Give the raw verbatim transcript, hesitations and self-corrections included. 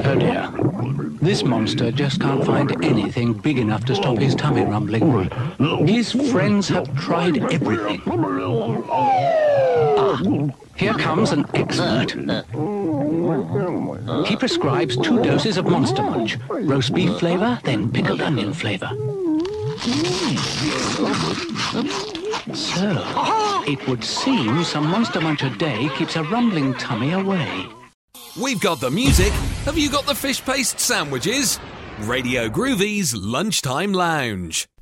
Oh dear. This monster just can't find anything big enough to stop his tummy rumbling. His friends have tried everything. Ah, here comes an expert. He prescribes two doses of Monster Munch. Roast beef flavour, then pickled onion flavour. So, it would seem some Monster Munch a day keeps a rumbling tummy away. We've got the music. Have you got the fish paste sandwiches? Radio Groovy's Lunchtime Lounge.